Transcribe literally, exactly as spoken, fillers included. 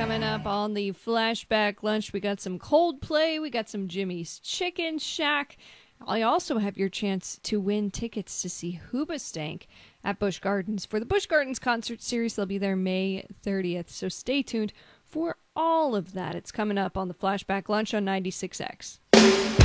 Coming up on the Flashback Lunch, we got some Coldplay, we got some Jimmy's Chicken Shack. I also have your chance to win tickets to see Hoobastank at Busch Gardens. For the Busch Gardens concert series, they'll be there May thirtieth, so stay tuned for all of that. It's coming up on the Flashback Lunch on ninety-six X.